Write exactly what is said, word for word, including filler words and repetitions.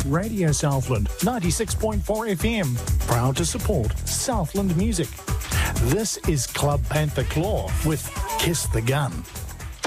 Radio Southland, ninety-six point four F M. Proud to support Southland music. This is Club Panther Claw with Kiss the Gun.